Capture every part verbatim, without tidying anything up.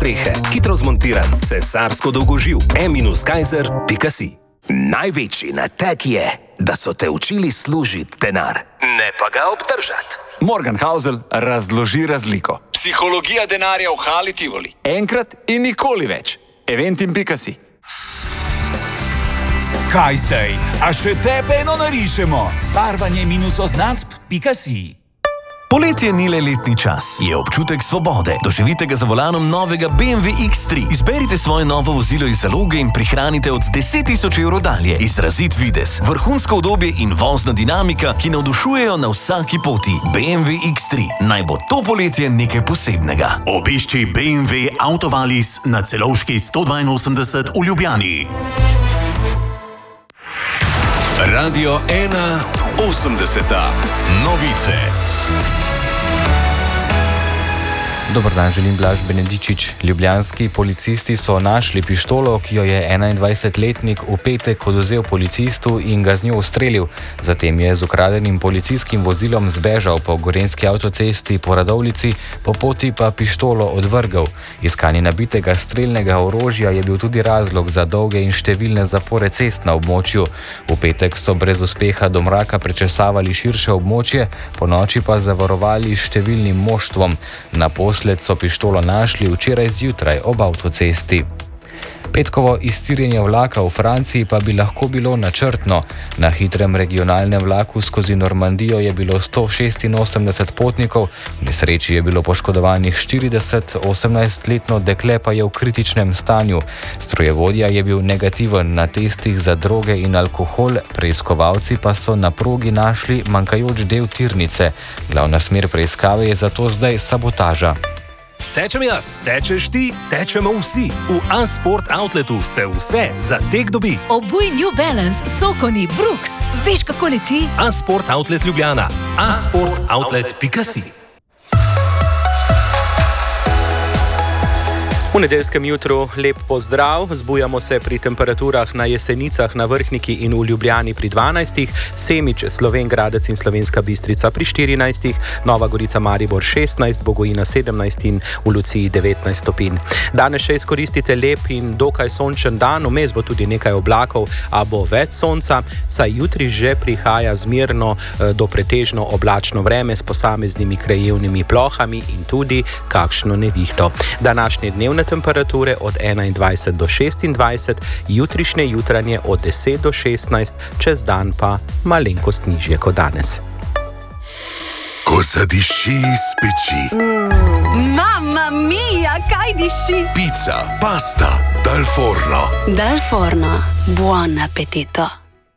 strehe, hitro zmontiran, cesarsko dolgoživ, e kaiser pika si. Največji nateg je, da so te učili služiti denar, ne pa ga obdržati. Morgan Housel razloži razliko. Psihologija denarja v Hali Tivoli. Enkrat in nikoli več. eventim pika si. Kaj zdaj? A še tebe eno narišemo? Barvanje minus oznacb pika si. Poletje ni le letni čas, je občutek svobode. Doživite ga za volanom novega B M W X tri. Izberite svoje novo vozilo iz zaloge in prihranite od deset tisoč evrov dalje. Izrazit videz, vrhunsko udobje in vozna dinamika, ki navdušujejo na vsaki poti. B M W X tri. Naj bo to poletje nekaj posebnega. Obišči B M W Autovalis na Celovški sto dvainosemdeset v Ljubljani. Radio ena osemdeseta. Novice. Dober dan, želim Blaž Benedičič. Ljubljanski policisti so našli pištolo, ki jo je enaindvajsetletnik v petek odvzel policistu in ga z njo ustrelil. Zatem je z ukradenim policijskim vozilom zbežal po gorenjski avtocesti po Radovljici, po poti pa pištolo odvrgel. Iskanje nabitega strelnega orožja je bil tudi razlog za dolge in številne zapore cest na območju. V petek so brez uspeha do mraka prečesavali širše območje, po noči pa zavarovali številnim moštvom. Naposled so pištolo našli včeraj zjutraj ob avtocesti. Petkovo iztirjenje vlaka v Franciji pa bi lahko bilo načrtno. Na hitrem regionalnem vlaku skozi Normandijo je bilo sto šestinosemdeset potnikov, v nesreči je bilo poškodovanih štirideset, osemnajstletno dekle pa je v kritičnem stanju. Strojevodja je bil negativen na testih za droge in alkohol, preiskovalci pa so na progi našli manjkajoč del tirnice. Glavna smer preiskave je zato zdaj sabotaža. Tečem jaz, tečeš ti, tečemo vsi. V A-Sport Outletu se vse za tek dobi. Obuj New Balance, Sokoni, Brooks. Veš, kako leti? A-Sport Outlet Ljubljana. a sport outlet pika si. V nedeljskem jutru lep pozdrav, zbujamo se pri temperaturah na Jesenicah, na Vrhniki in v Ljubljani pri dvanajstih, Semič, Slovenj Gradec in Slovenska Bistrica pri štirinajstih, Nova Gorica Maribor šestnajst, Bogojina sedemnajst in v Luciji devetnajst stopinj. Danes še izkoristite lep in dokaj sončen dan, vmes bo tudi nekaj oblakov, a bo več sonca, saj jutri že prihaja zmerno do pretežno oblačno vreme s posameznimi krajevnimi plohami in tudi kakšno nevihto. Današnje dnevne temperature od enaindvajset do šestindvajset, jutrišnje jutranje od deset do šestnajst, čez dan pa malenkost nižje kot danes. Ko zadiši iz peči. Mm, mamma mia, kaj diši? Pica, pasta, dal forno. Dal forno, buon appetito.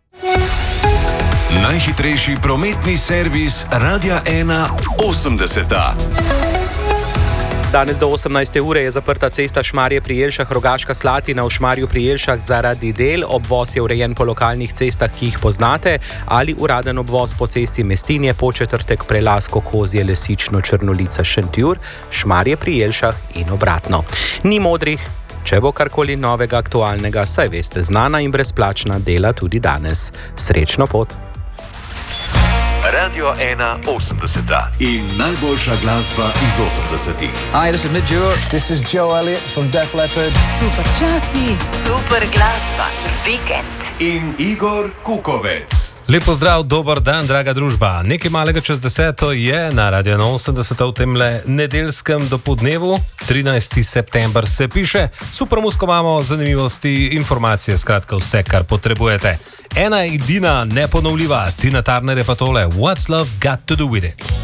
Najhitrejši prometni servis Radia ena osemdeseta. Danes do osemnajste ure je zaprta cesta Šmarje pri Jelšah, Rogaška Slatina v Šmarju pri Jelšah zaradi del. Obvoz je urejen po lokalnih cestah, ki jih poznate, ali uraden obvoz po cesti Mestinje, Podčetrtek, Prelasko, Kozje, Lesično, Črnolica, Šentjur, Šmarje pri Jelšah in obratno. Ni modrih, če bo karkoli novega aktualnega, saj veste, znana in brezplačna dela tudi danes. Srečno pot! Radio ena osemdeseta in najboljša glasba iz osemdesetih. Hi, this is Midjour. This is Joe Elliott from Def Leppard. Super časi, super glasba, vikend. In Igor Kukovec. Lep pozdrav, dober dan, draga družba. Nekaj malega čez deseto je na Radio ena osemdeset v temle nedeljskem dopoldnevu. trinajsti september se piše. Super musko imamo, zanimivosti, informacije, skratka vse, kar potrebujete. Ena edina neponovljiva, Tina Turner je pa tole. What's love got to do with it?